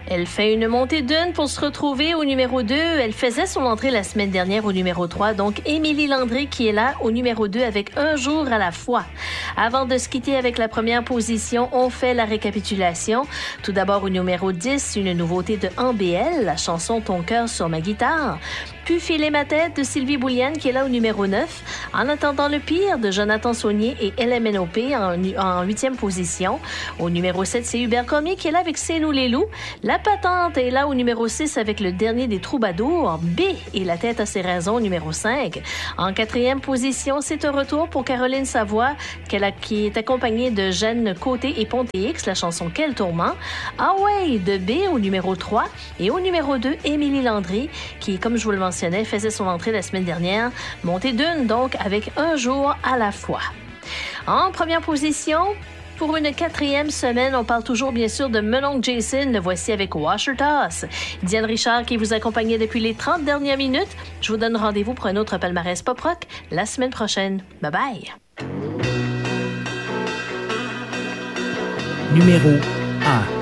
Elle fait une montée d'une pour se retrouver au numéro 2. Elle faisait son entrée la semaine dernière au numéro 3. Donc, Émilie Landry qui est là au numéro 2 avec Un jour à la fois. Avant de se quitter avec la première position, on fait la récapitulation. Tout d'abord, au numéro 10, une nouveauté de ANBL, la chanson Ton cœur sur ma guitare. Puis Filer ma tête de Sylvie Bouliane qui est là au numéro 9. En attendant le pire de Jonathan Saunier et LMNOP en 8e position. Au numéro 7, c'est Hubert Cormier qui est là avec C'est nous les loups. La patente est là au numéro 6 avec le dernier des troubadours. B et La tête à ses raisons, numéro 5. En 4e position, c'est un retour pour Caroline Savoie qui est accompagnée de Jeanne Côté et Ponté X, la chanson Quel tourment. Ah ouais, de B au numéro 3. Et au numéro 2, Émilie Landry qui, comme je vous le mentionnais, faisait son entrée la semaine dernière. Montée d'une, donc, avec Un jour à la fois. En première position, pour une 4e semaine, on parle toujours bien sûr de Mon oncle Jason. Le voici avec Washer Toss. Diane Richard qui vous accompagnait depuis les 30 dernières minutes. Je vous donne rendez-vous pour un autre palmarès pop-rock la semaine prochaine. Bye bye! Numéro 1.